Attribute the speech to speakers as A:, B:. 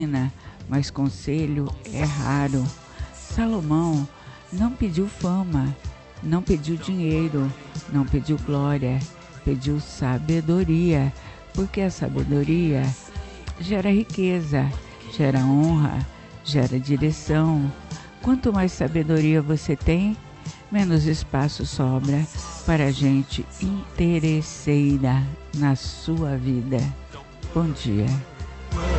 A: mas conselho é raro. Salomão não pediu fama, não pediu dinheiro, não pediu glória, pediu sabedoria, porque a sabedoria gera riqueza, gera honra, gera direção. Quanto mais sabedoria você tem, menos espaço sobra para gente interesseira na sua vida. Bom dia.